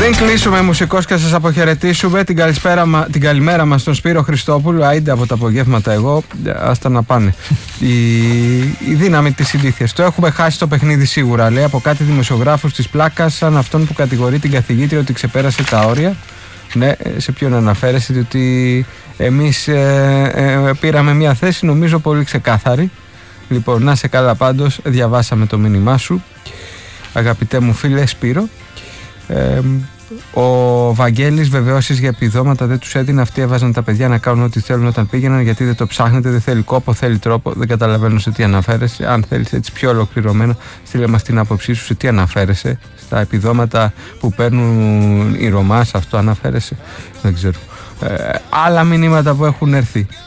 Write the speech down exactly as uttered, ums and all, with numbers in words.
Πριν κλείσουμε μουσικός και σας αποχαιρετήσουμε, την, καλησπέρα, την καλημέρα μας στον Σπύρο Χριστόπουλο. Άιντε από τα απογεύματα εγώ, άστα να πάνε. η, η δύναμη της συνήθειας. Το έχουμε χάσει το παιχνίδι σίγουρα, λέει, από κάτι δημοσιογράφους της πλάκας, σαν αυτόν που κατηγορεί την καθηγήτρια ότι ξεπέρασε τα όρια. Ναι, σε ποιον αναφέρεσαι, διότι εμείς ε, ε, πήραμε μια θέση νομίζω πολύ ξεκάθαρη. Λοιπόν, να σε καλά πάντως, διαβάσαμε το μήνυμά σου, αγαπητέ μου φίλε Σπύρο. Ε, ο Βαγγέλης, βεβαιώσεις για επιδόματα δεν τους έδινε. Αυτοί έβαζαν τα παιδιά να κάνουν ό,τι θέλουν όταν πήγαιναν. Γιατί δεν το ψάχνετε, δεν θέλει κόπο, θέλει τρόπο. Δεν καταλαβαίνω σε τι αναφέρεσαι. Αν θέλεις έτσι πιο ολοκληρωμένα, στείλε μας την άποψή σου, σε τι αναφέρεσαι. Στα επιδόματα που παίρνουν οι Ρωμά, σε αυτό αναφέρεσαι. Δεν ξέρω. Ε, άλλα μηνύματα που έχουν έρθει.